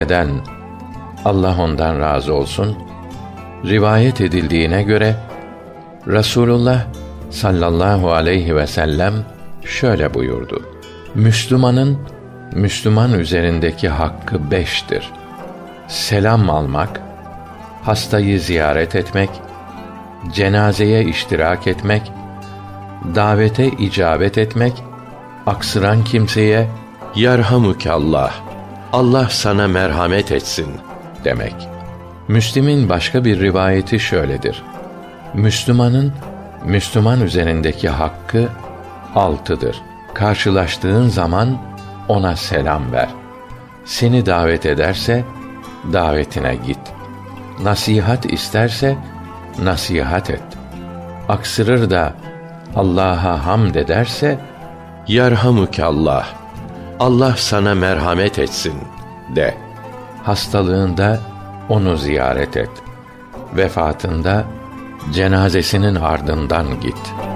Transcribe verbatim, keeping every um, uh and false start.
eden, Allah ondan razı olsun, rivayet edildiğine göre Resulullah sallallahu aleyhi ve sellem şöyle buyurdu: Müslümanın Müslüman üzerindeki hakkı beştir. Selam almak, hastayı ziyaret etmek, cenazeye iştirak etmek, davete icabet etmek, aksıran kimseye "Yerhamukallah, Allah sana merhamet etsin" demek. Müslim'in başka bir rivayeti şöyledir: Müslümanın Müslüman üzerindeki hakkı altıdır. Karşılaştığın zaman ona selam ver. Seni davet ederse davetine git. Nasihat isterse nasihat et. Aksırır da Allah'a hamd ederse "Yerhamukallah, Allah sana merhamet etsin" de. Hastalığında onu ziyaret et. Vefatında cenazesinin ardından git.